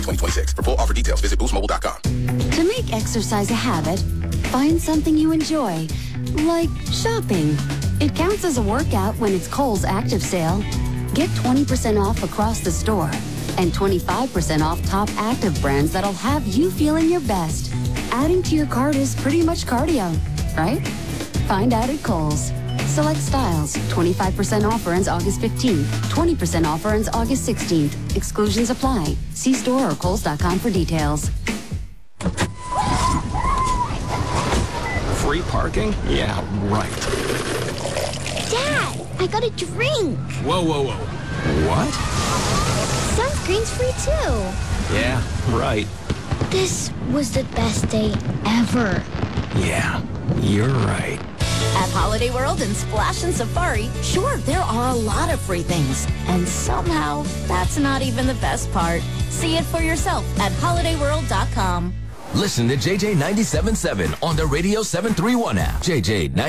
2026. For full offer details, visit boostmobile.com. To make exercise a habit, find something you enjoy, like shopping. It counts as a workout when it's Kohl's Active Sale. Get 20% off across the store and 25% off top active brands that'll have you feeling your best. Adding to your cart is pretty much cardio, right? Find out at Kohl's. Select styles. 25% offer ends August 15th. 20% offer ends August 16th. Exclusions apply. See store or Kohls.com for details. Free parking? Yeah, right. Dad, I got a drink. Whoa. What? Sunscreen's free too. Yeah, right. This was the best day ever. Yeah, you're right. At Holiday World and Splash and Safari, sure, there are a lot of free things. And somehow, that's not even the best part. See it for yourself at holidayworld.com. Listen to JJ 97.7 on the Radio 731 app. JJ